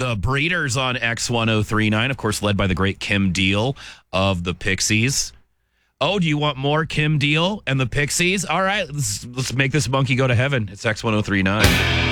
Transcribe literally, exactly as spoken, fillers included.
the Breeders on X ten thirty-nine, of course, led by the great Kim Deal of the Pixies. Oh, do you want more Kim Deal and the Pixies? All right, let's, let's make this monkey go to heaven. It's X ten thirty-nine.